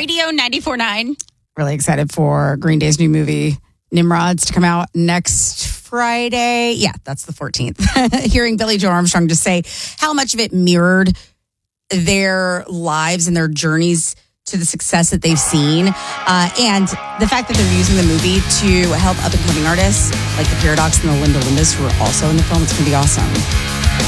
Radio 94.9. Really excited for Green Day's new movie, Nimrods, to come out next Friday. Yeah, that's the 14th. Hearing Billy Joe Armstrong just say how much of it mirrored their lives and their journeys to the success that they've seen. And the fact that they're using the movie to help up-and-coming artists like the Paradox and the Linda Lindas, who are also in the film. It's going to be awesome.